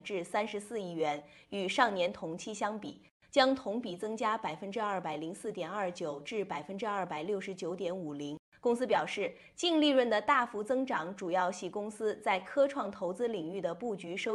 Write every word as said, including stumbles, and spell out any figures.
至三十四亿元，与上年同期相比，将同比增加百分之二百零四点二九至百分之二百六十九点五零。公司表示，净利润的大幅增长主要系公司在科创投资领域的布局收